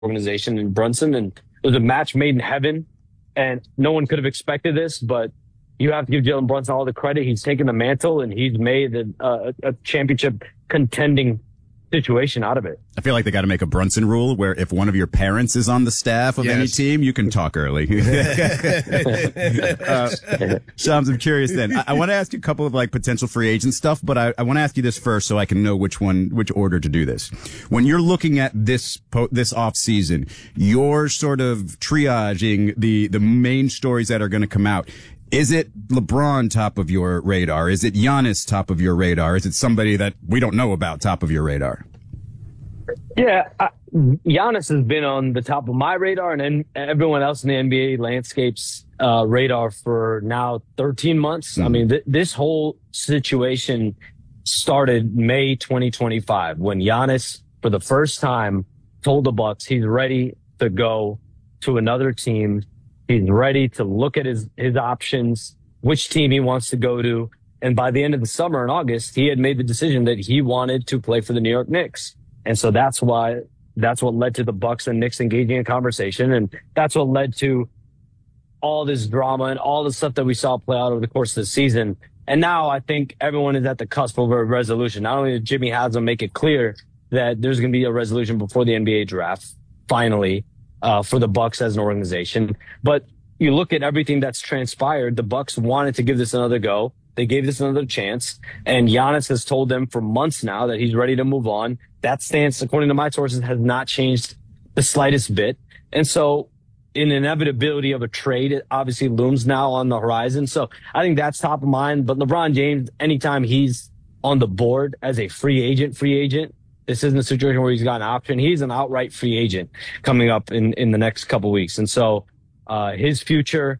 organization in Brunson, and it was a match made in heaven, and no one could have expected this, but you have to give Jalen Brunson all the credit. He's taken the mantle, and he's made a championship contending situation out of it. I feel like they got to make a Brunson rule where if one of your parents is on the staff of any team, you can talk early. Shams, I'm curious then. I want to ask you a couple of like potential free agent stuff, but I want to ask you this first so I can know which order to do this. When you're looking at this off season, you're sort of triaging the main stories that are going to come out. Is it LeBron top of your radar? Is it Giannis top of your radar? Is it somebody that we don't know about top of your radar? Yeah, Giannis has been on the top of my radar and everyone else in the NBA landscape's radar for now 13 months. I mean, this whole situation started May 2025 when Giannis, for the first time, told the Bucks he's ready to go to another team. He's ready to look at his options, which team he wants to go to. And by the end of the summer in August, he had made the decision that he wanted to play for the New York Knicks. And so that's what led to the Bucks and Knicks engaging in conversation. And that's what led to all this drama and all the stuff that we saw play out over the course of the season. And now I think everyone is at the cusp of a resolution. Not only did Jimmy Haslam make it clear that there's going to be a resolution before the NBA draft, finally, for the Bucks as an organization. But you look at everything that's transpired, the Bucks wanted to give this another go. They gave this another chance. And Giannis has told them for months now that he's ready to move on. That stance, according to my sources, has not changed the slightest bit. And so an inevitability of a trade, it obviously looms now on the horizon. So I think that's top of mind. But LeBron James, anytime he's on the board as a free agent, this isn't a situation where he's got an option. He's an outright free agent coming up in the next couple weeks. And so his future,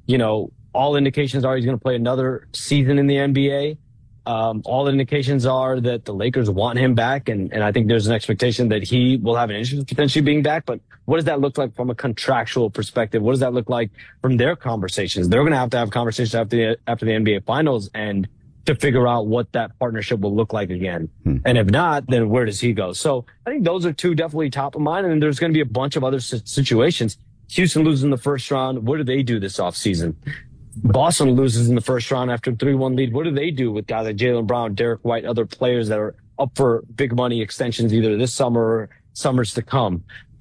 all indications are he's going to play another season in the NBA. All indications are that the Lakers want him back. And I think there's an expectation that he will have an interest in potentially being back. But what does that look like from a contractual perspective? What does that look like from their conversations? They're going to have conversations after the NBA Finals and to figure out what that partnership will look like again. And if not, then where does he go? So I think those are two definitely top of mind. And there's going to be a bunch of other situations. Houston loses in the first round. What do they do this offseason? Boston loses in the first round after a 3-1 lead. What do they do with guys like Jaylen Brown, Derek White, other players that are up for big money extensions either this summer or summers to come?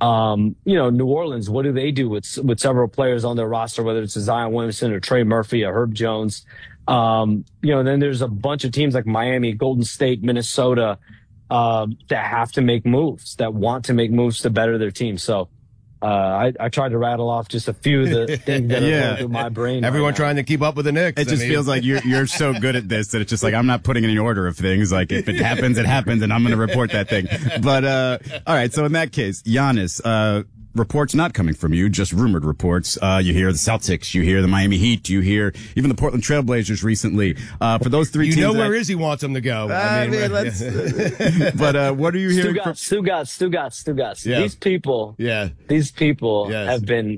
New Orleans, what do they do with several players on their roster, whether it's a Zion Williamson or Trey Murphy or Herb Jones? Then there's a bunch of teams like Miami, Golden State, Minnesota, that have to make moves, that want to make moves to better their team. So, I tried to rattle off just a few of the things that are going through my brain. Everyone trying to keep up with the Knicks. It just feels like you're so good at this that it's just like I'm not putting in an order of things. Like if it happens, it happens, and I'm going to report that thing. But all right. So in that case, Giannis, reports not coming from you, just rumored reports. You hear the Celtics, you hear the Miami Heat, you hear even the Portland Trailblazers recently. For those three teams, where Izzy wants them to go. Let's. But what are you hearing? Stugotz. Yeah. These people have been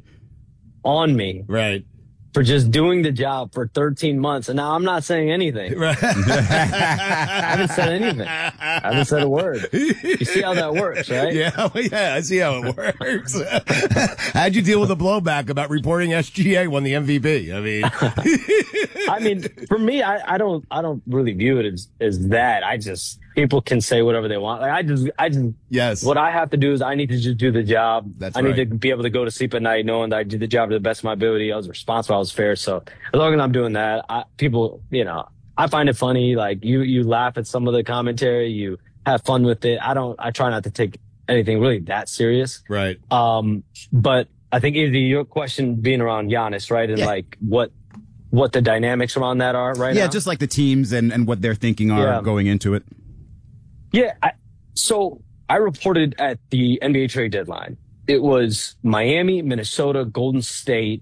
on me. Right. For just doing the job for 13 months. And now I'm not saying anything. Right. I haven't said anything. I haven't said a word. You see how that works, right? Yeah, I see how it works. How'd you deal with the blowback about reporting SGA won the MVP? I mean, for me, I don't really view it as that. People can say whatever they want. Like what I have to do is I need to just do the job. I need to be able to go to sleep at night knowing that I did the job to the best of my ability. I was responsible. I was fair. So as long as I'm doing that, I find it funny. Like you laugh at some of the commentary, you have fun with it. I try not to take anything really that serious. Right. But I think your question being around Giannis, right? And like what the dynamics around that are right now. Yeah, just like the teams and what they're thinking are going into it. Yeah. So I reported at the NBA trade deadline. It was Miami, Minnesota, Golden State,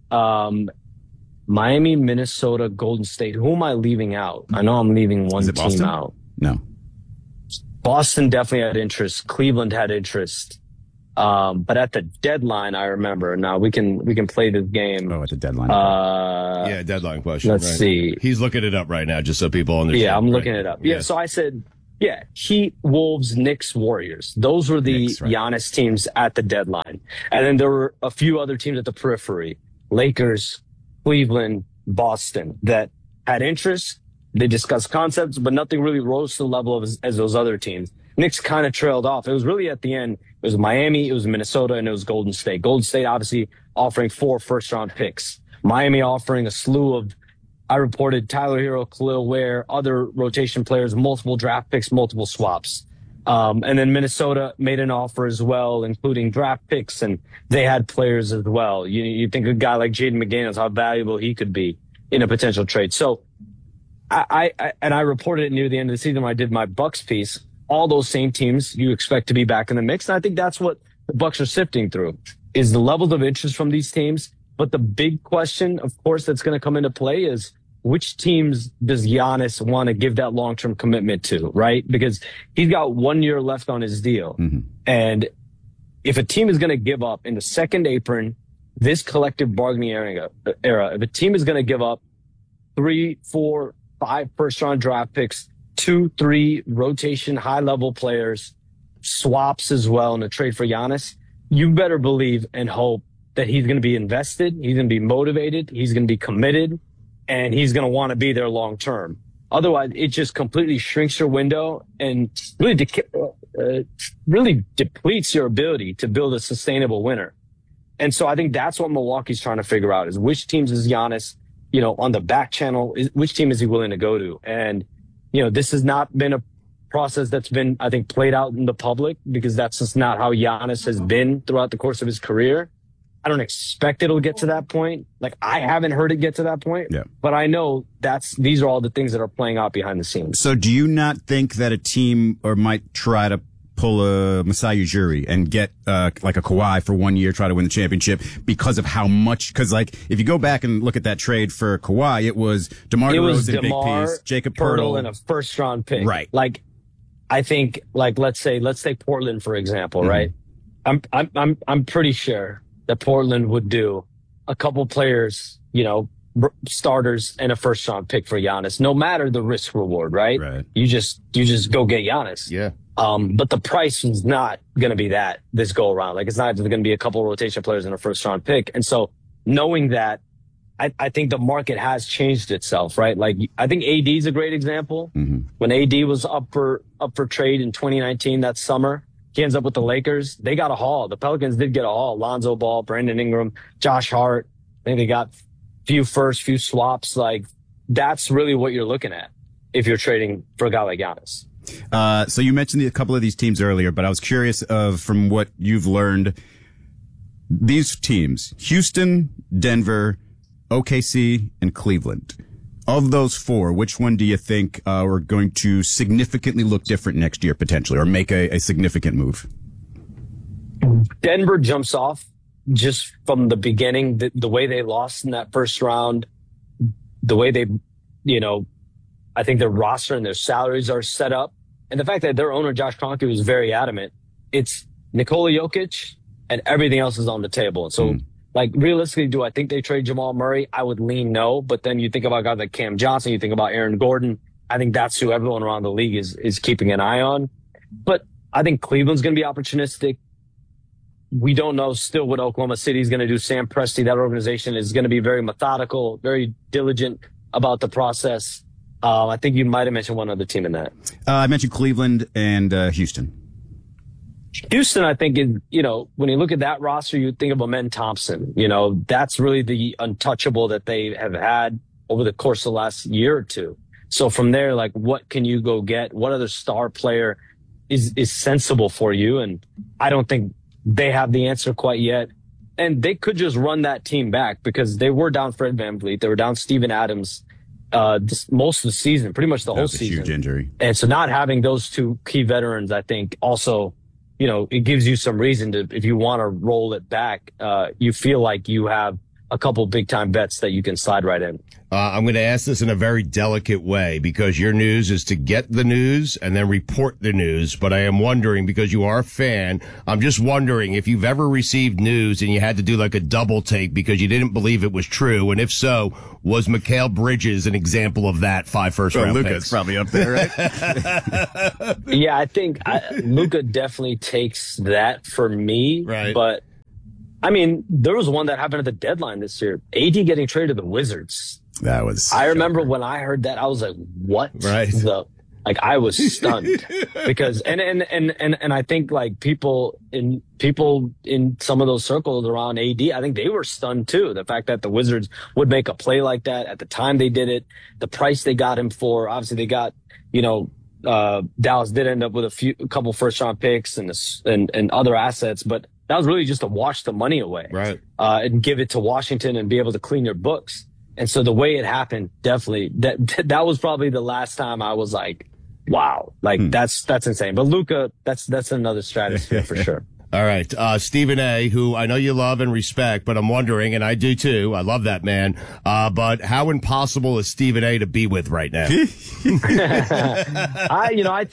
Miami, Minnesota, Golden State. Who am I leaving out? I know I'm leaving one team Boston? out. No. Boston definitely had interest. Cleveland had interest. But at the deadline, I remember. Now we can play this game. Oh, at the deadline. Deadline question. Let's see. He's looking it up right now, just so people understand. Yeah, I'm looking it up. Yeah. So I said Yeah, Heat, Wolves, Knicks, Warriors. Those were the Knicks, right. Giannis teams at the deadline. And then there were a few other teams at the periphery. Lakers, Cleveland, Boston that had interest. They discussed concepts, but nothing really rose to the level of as those other teams. Knicks kind of trailed off. It was really at the end. It was Miami, it was Minnesota, and it was Golden State. Golden State obviously offering 4 first-round picks. Miami offering a slew of, I reported Tyler Hero, Khalil Ware, other rotation players, multiple draft picks, multiple swaps. And then Minnesota made an offer as well, including draft picks, and they had players as well. You think a guy like Jaden McDaniels, how valuable he could be in a potential trade. So I reported it near the end of the season when I did my Bucks piece. All those same teams you expect to be back in the mix. And I think that's what the Bucks are sifting through is the levels of interest from these teams. But the big question, of course, that's going to come into play is which teams does Giannis want to give that long-term commitment to, right? Because he's got 1 year left on his deal. Mm-hmm. And if a team is going to give up in the second apron, this collective bargaining era, if a team is going to give up 3, 4, 5 first-round draft picks, 2, 3 rotation high-level players, swaps as well in a trade for Giannis, you better believe and hope that he's going to be invested, he's going to be motivated, he's going to be committed, and he's going to want to be there long term. Otherwise, it just completely shrinks your window and really depletes your ability to build a sustainable winner. And so I think that's what Milwaukee's trying to figure out is which teams is Giannis, on the back channel, which team is he willing to go to? And, this has not been a process that's been, I think, played out in the public because that's just not how Giannis has been throughout the course of his career. I don't expect it'll get to that point. Like, I haven't heard it get to that point, but I know these are all the things that are playing out behind the scenes. So do you not think that a team might try to pull a Masai Ujiri and get like a Kawhi for 1 year, try to win the championship because of how much? Because if you go back and look at that trade for Kawhi, it was DeMar DeRozan, big piece, Jacob Poeltl, and a first round pick. Right. Like, I think, let's take Portland for example, right? I'm pretty sure that Portland would do a couple players, starters and a first round pick for Giannis, no matter the risk reward, right? You just go get Giannis. Yeah. But the price is not going to be that this go around. Like, it's not going to be a couple rotation players and a first round pick. And so knowing that, I think the market has changed itself, right? Like, I think AD is a great example. Mm-hmm. When AD was up for trade in 2019, that summer, he ends up with the Lakers. They got a haul. The Pelicans did get a haul. Lonzo Ball, Brandon Ingram, Josh Hart. I think they got few swaps. Like, that's really what you're looking at if you're trading for a guy like Giannis. So you mentioned a couple of these teams earlier, but I was curious from what you've learned. These teams, Houston, Denver, OKC, and Cleveland. Of those 4, which one do you think are going to significantly look different next year, potentially, or make a significant move? Denver jumps off just from the beginning. The way they lost in that first round, the way they, I think their roster and their salaries are set up, and the fact that their owner, Josh Kroenke, was very adamant. It's Nikola Jokic, and everything else is on the table. So, realistically, do I think they trade Jamal Murray? I would lean no. But then you think about guys like Cam Johnson, you think about Aaron Gordon. I think that's who everyone around the league is keeping an eye on. But I think Cleveland's going to be opportunistic. We don't know still what Oklahoma City is going to do. Sam Presti, that organization, is going to be very methodical, very diligent about the process. I think you might have mentioned one other team in that. I mentioned Cleveland and Houston. Houston, I think, is, when you look at that roster, you think of Amen Thompson. That's really the untouchable that they have had over the course of the last year or two. So from there, like, what can you go get? What other star player is sensible for you? And I don't think they have the answer quite yet. And they could just run that team back because they were down Fred VanVleet. They were down Steven Adams most of the season, pretty much the whole season. Huge injury. And so not having those 2 key veterans, I think, also – it gives you some reason to, if you want to roll it back, you feel like you have a couple big time bets that you can slide right in. I'm going to ask this in a very delicate way because your news is to get the news and then report the news. But I am wondering, because you are a fan, I'm just wondering if you've ever received news and you had to do like a double take because you didn't believe it was true. And if so, was Mikal Bridges an example of that? 5 first-round Luka's picks. probably up there, right? Yeah, I think Luka definitely takes that for me. Right. But, I mean, there was one that happened at the deadline this year. AD getting traded to the Wizards. That was. I remember when I heard that, I was like, what? Right. I was stunned because, and I think like people in some of those circles around AD, I think they were stunned too. The fact that the Wizards would make a play like that at the time they did it, the price they got him for, obviously they got, Dallas did end up with a couple first round picks and other assets, but that was really just to wash the money away. Right. And give it to Washington and be able to clean your books. And so the way it happened, definitely that was probably the last time I was like, wow, like that's insane. But Luka, that's another stratosphere for sure. All right. Stephen A., who I know you love and respect, but I'm wondering, and I do too, I love that man. But how impossible is Stephen A. to be with right now? I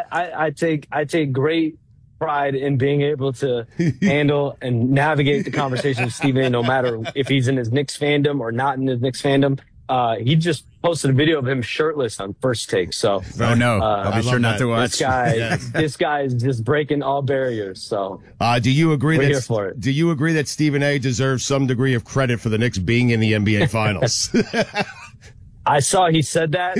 take great pride in being able to handle and navigate the conversation with Stephen A., no matter if he's in his Knicks fandom or not in his Knicks fandom. He just posted a video of him shirtless on First Take. So, oh no, I'll be sure not to watch. This guy is just breaking all barriers. So, do you agree we're here for it. Do you agree that Stephen A. deserves some degree of credit for the Knicks being in the NBA Finals? I saw he said that.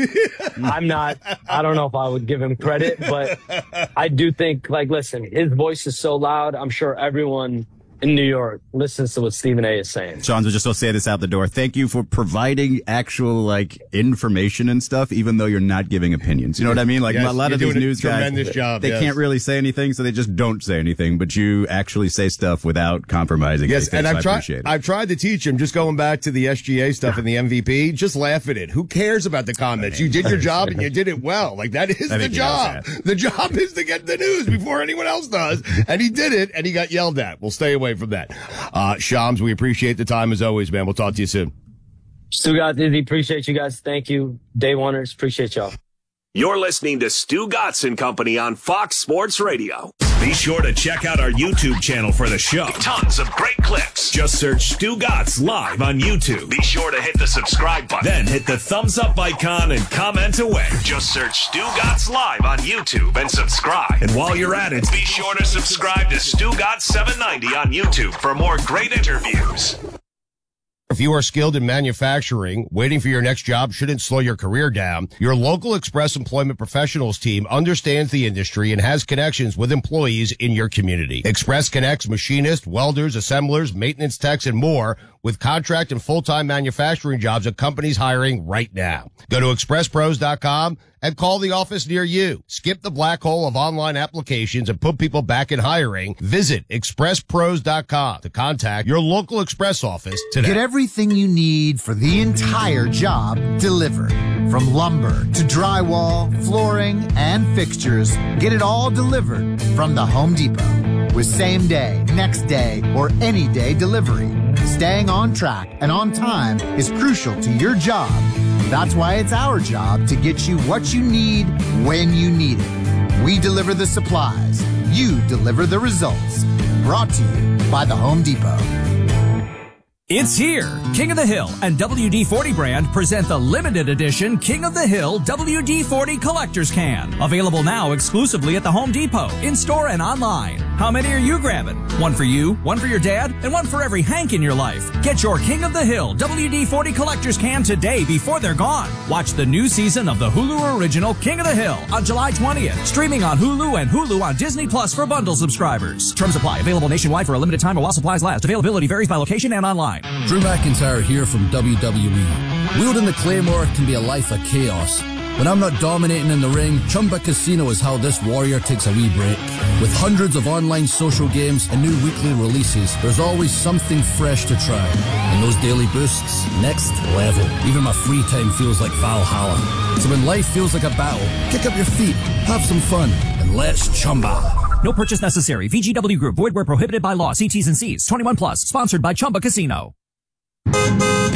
I don't know if I would give him credit, but I do think, like, listen, his voice is so loud. I'm sure everyone in New York listens to what Stephen A. is saying. Sean, just will say this out the door. Thank you for providing actual, like, information and stuff, even though you're not giving opinions. You know what I mean? Like, yes, a lot of these news guys, tremendous job, they can't really say anything, so they just don't say anything, but you actually say stuff without compromising anything, and so I appreciate it. I've tried to teach him, just going back to the SGA stuff and the MVP, just laugh at it. Who cares about the comments? You did your job and you did it well. Like, that is the job. The job is to get the news before anyone else does. And he did it, and he got yelled at. We'll stay away from that. Shams, we appreciate the time as always, man. We'll talk to you soon. Stu got Dizzy. Appreciate you guys. Thank you. Day oneers. Appreciate y'all. You're listening to Stu Gatz and Company on Fox Sports Radio. Be sure to check out our YouTube channel for the show. Tons of great clips. Just search Stu Gatz live on YouTube. Be sure to hit the subscribe button. Then hit the thumbs up icon and comment away. Just search Stu Gatz live on YouTube and subscribe. And while you're at it, be sure to subscribe to Stu Gatz 790 on YouTube for more great interviews. If you are skilled in manufacturing, waiting for your next job shouldn't slow your career down. Your local Express Employment Professionals team understands the industry and has connections with employees in your community. Express connects machinists, welders, assemblers, maintenance techs, and more with contract and full-time manufacturing jobs at companies hiring right now. Go to expresspros.com and call the office near you. Skip the black hole of online applications and put people back in hiring. Visit expresspros.com to contact your local Express office today. Get everything you need for the entire job delivered. From lumber to drywall, flooring, and fixtures, get it all delivered from the Home Depot. With same day, next day, or any day delivery. Staying on track and on time is crucial to your job. That's why it's our job to get you what you need when you need it. We deliver the supplies. You deliver the results. Brought to you by the Home Depot. It's here. King of the Hill and WD-40 brand present the limited edition King of the Hill WD-40 Collector's Can. Available now exclusively at the Home Depot, in-store and online. How many are you grabbing? One for you, one for your dad, and one for every Hank in your life. Get your King of the Hill WD-40 Collector's Can today before they're gone. Watch the new season of the Hulu original King of the Hill on July 20th. Streaming on Hulu and Hulu on Disney Plus for bundle subscribers. Terms apply. Available nationwide for a limited time or while supplies last. Availability varies by location and online. Drew McIntyre here from WWE. Wielding the Claymore can be a life of chaos. When I'm not dominating in the ring, Chumba Casino is how this warrior takes a wee break. With hundreds of online social games and new weekly releases, there's always something fresh to try. And those daily boosts, next level. Even my free time feels like Valhalla. So when life feels like a battle, kick up your feet, have some fun, and let's Chumba. No purchase necessary. VGW Group. Void where prohibited by law. See T's and C's. 21 plus. Sponsored by Chumba Casino.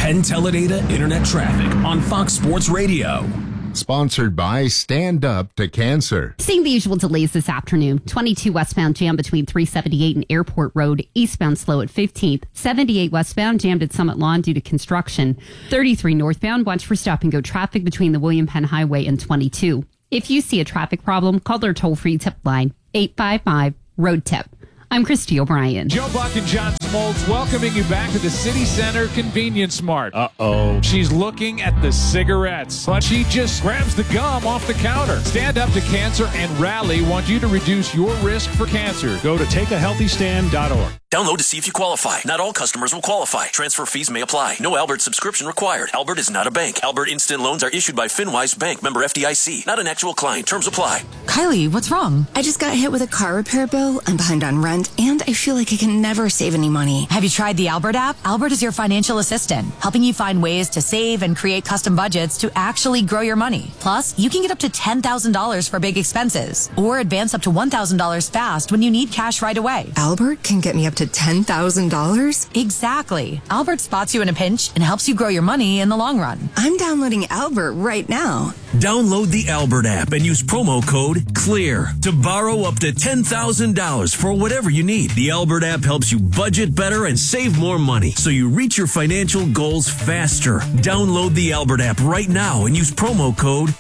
Penn Teledata Internet Traffic on Fox Sports Radio. Sponsored by Stand Up to Cancer. Seeing the usual delays this afternoon. 22 westbound jam between 378 and Airport Road. Eastbound slow at 15th. 78 westbound jammed at Summit Lawn due to construction. 33 northbound watch for stop-and-go traffic between the William Penn Highway and 22. If you see a traffic problem, call their toll-free tip line, 855-ROAD-TIP. I'm Christy O'Brien. Joe Buck and John Smoltz welcoming you back to the City Center Convenience Mart. Uh-oh. She's looking at the cigarettes, but she just grabs the gum off the counter. Stand Up to Cancer and Rally want you to reduce your risk for cancer. Go to takeahealthystand.org. Download to see if you qualify. Not all customers will qualify. Transfer fees may apply. No Albert subscription required. Albert is not a bank. Albert Instant Loans are issued by FinWise Bank, member FDIC. Not an actual client. Terms apply. Kylie, what's wrong? I just got hit with a car repair bill. I'm behind on rent, and I feel like I can never save any money. Have you tried the Albert app? Albert is your financial assistant, helping you find ways to save and create custom budgets to actually grow your money. Plus, you can get up to $10,000 for big expenses, or advance up to $1,000 fast when you need cash right away. Albert can get me up to $10,000? Exactly. Albert spots you in a pinch and helps you grow your money in the long run. I'm downloading Albert right now. Download the Albert app and use promo code CLEAR to borrow up to $10,000 for whatever you need. The Albert app helps you budget better and save more money so you reach your financial goals faster. Download the Albert app right now and use promo code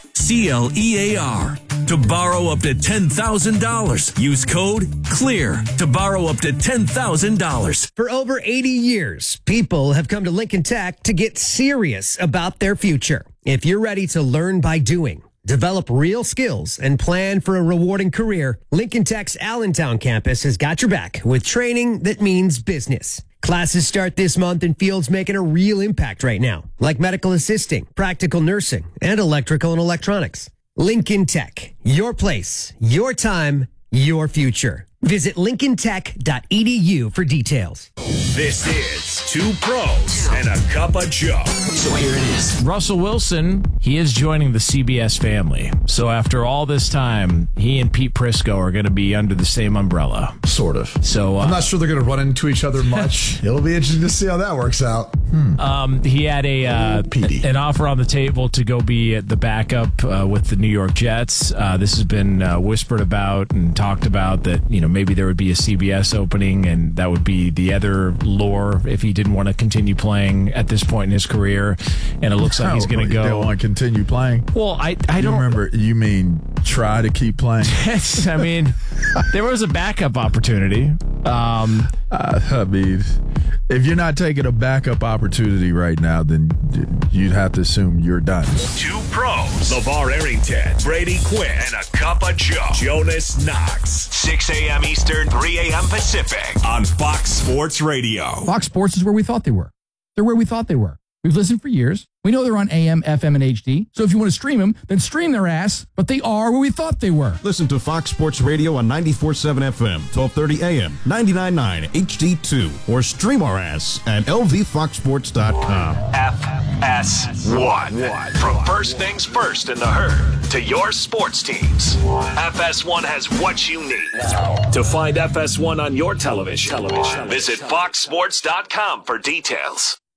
CLEAR to borrow up to $10,000. Use code CLEAR to borrow up to $10,000. For over 80 years, people have come to Lincoln Tech to get serious about their future. If you're ready to learn by doing, develop real skills, and plan for a rewarding career, Lincoln Tech's Allentown campus has got your back with training that means business. Classes start this month in fields making a real impact right now, like medical assisting, practical nursing, and electrical and electronics. Lincoln Tech, your place, your time, your future. Visit lincolntech.edu for details. This is Two Pros and a Cup of Joe. So here it is. Russell Wilson, he is joining the CBS family. So after all this time, he and Pete Prisco are going to be under the same umbrella. Sort of. So I'm not sure they're going to run into each other much. It'll be interesting to see how that works out. He had an offer on the table to go be the backup with the New York Jets. This has been whispered about and talked about that, maybe there would be a CBS opening, and that would be the other lure if he didn't want to continue playing at this point in his career. And it looks like he's going to go. You don't want to continue playing? Well, I don't remember. You mean try to keep playing? Yes, I mean, there was a backup opportunity. I mean, if you're not taking a backup opportunity right now, then you'd have to assume you're done. Two Pros, LeVar Arrington, Brady Quinn, and a Cup of Joe. Jonas Knox, 6 a.m. Eastern, 3 a.m. Pacific on Fox Sports Radio. Fox Sports is where we thought they were. They're where we thought they were. We've listened for years. We know they're on AM, FM, and HD. So if you want to stream them, then stream their ass. But they are where we thought they were. Listen to Fox Sports Radio on 94.7 FM, 1230 AM, 99.9 HD2, or stream our ass at lvfoxsports.com. FS1. From first things first in the herd to your sports teams, FS1 has what you need. To find FS1 on your television, visit foxsports.com for details.